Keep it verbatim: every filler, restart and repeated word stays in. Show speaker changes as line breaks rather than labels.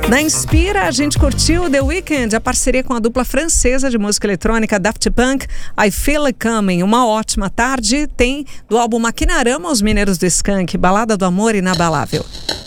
Na Inspira, a gente curtiu The Weeknd, a parceria com a dupla francesa de música eletrônica Daft Punk, I Feel It Coming. Uma ótima tarde. Tem do álbum Maquinarama, Os Mineiros do Skank, Balada do Amor Inabalável.